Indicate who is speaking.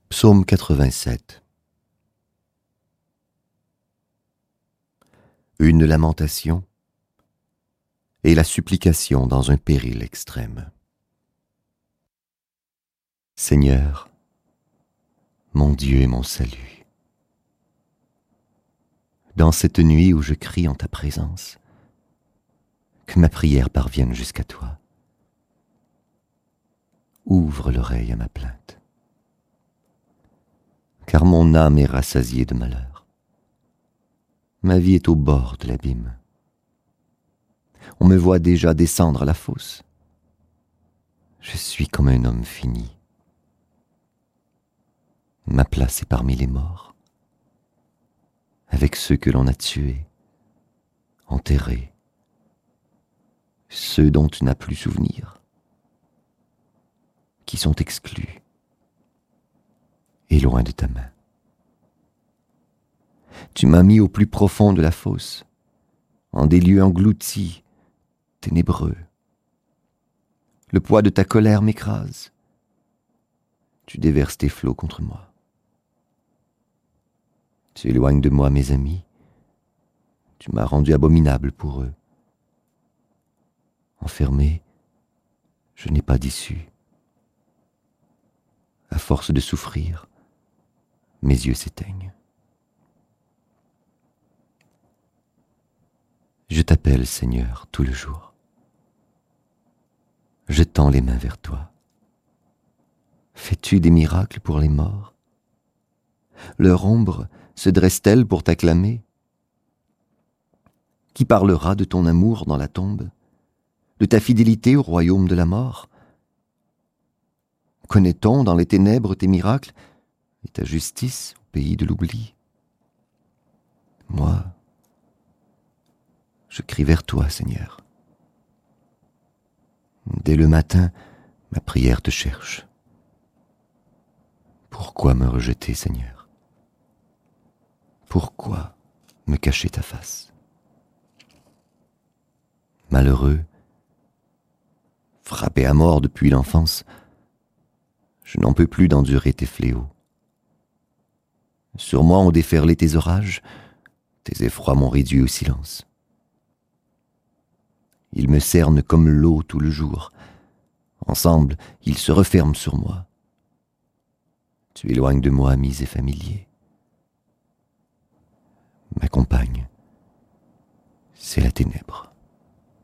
Speaker 1: Psaume 87. Une lamentation et la supplication dans un péril extrême. Seigneur, mon Dieu et mon salut, dans cette nuit où je crie en ta présence, que ma prière parvienne jusqu'à toi. Ouvre l'oreille à ma plainte, car mon âme est rassasiée de malheur. Ma vie est au bord de l'abîme. On me voit déjà descendre à la fosse. Je suis comme un homme fini. Ma place est parmi les morts, avec ceux que l'on a tués, enterrés, ceux dont tu n'as plus souvenir, qui sont exclus et loin de ta main. Tu m'as mis au plus profond de la fosse, en des lieux engloutis, ténébreux. Le poids de ta colère m'écrase. Tu déverses tes flots contre moi. Tu éloignes de moi mes amis. Tu m'as rendu abominable pour eux. Enfermé, je n'ai pas d'issue. À force de souffrir, mes yeux s'éteignent. Je t'appelle, Seigneur, tout le jour. Je tends les mains vers toi. Fais-tu des miracles pour les morts? Leur ombre se dresse-t-elle pour t'acclamer? Qui parlera de ton amour dans la tombe, de ta fidélité au royaume de la mort? Connaît-on dans les ténèbres tes miracles et ta justice au pays de l'oubli? Moi, je crie vers toi, Seigneur. Dès le matin, ma prière te cherche. Pourquoi me rejeter, Seigneur? Pourquoi me cacher ta face? Malheureux, frappé à mort depuis l'enfance, je n'en peux plus d'endurer tes fléaux. Sur moi ont déferlé tes orages, tes effrois m'ont réduit au silence. Ils me cernent comme l'eau tout le jour. Ensemble, ils se referment sur moi. Tu éloignes de moi amis et familiers. Ma compagne, c'est la ténèbre.